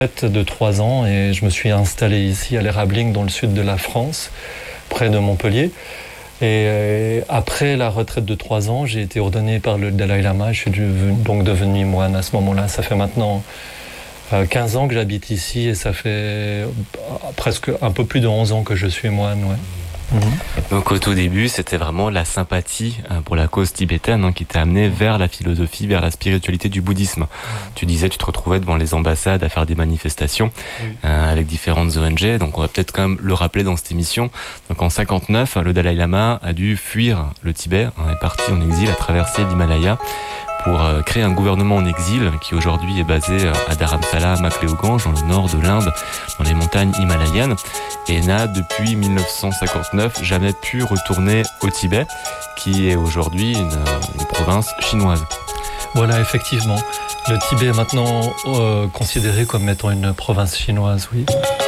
De 3 ans et je me suis installé ici à l'Érabling dans le sud de la France, près de Montpellier. Et après la retraite de 3 ans, j'ai été ordonné par le Dalai Lama. Je suis donc devenu moine à ce moment-là. Ça fait maintenant 15 ans que j'habite ici et ça fait presque un peu plus de 11 ans que je suis moine. Ouais. Donc au tout début, c'était vraiment la sympathie pour la cause tibétaine qui t'a amené vers la philosophie, vers la spiritualité du bouddhisme. Tu disais, tu te retrouvais devant les ambassades à faire des manifestations avec différentes ONG. Donc on va peut-être quand même le rappeler dans cette émission. Donc en 59, le Dalai Lama a dû fuir le Tibet, est parti en exil, a traversé l'Himalaya pour créer un gouvernement en exil qui aujourd'hui est basé à Dharamsala, Makleoganj, dans le nord de l'Inde, dans les montagnes himalayennes, et n'a depuis 1959 jamais pu retourner au Tibet, qui est aujourd'hui une province chinoise. Voilà, effectivement. Le Tibet est maintenant considéré comme étant une province chinoise, oui.